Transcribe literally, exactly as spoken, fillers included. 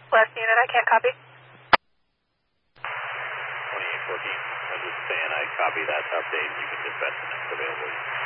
Last unit, I can't copy. twenty-eight fourteen, I'm just saying I copy that update. You can dispatch the next available.